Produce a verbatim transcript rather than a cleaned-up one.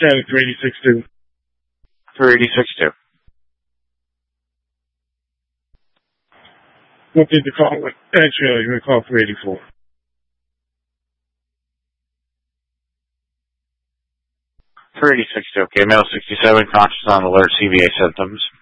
County, three eighty-six two. three eighty-six two. What did the call? Actually, you're going to call three eighty-four. three eighty-six two, okay. Male sixty-seven, conscious on alert, C V A symptoms.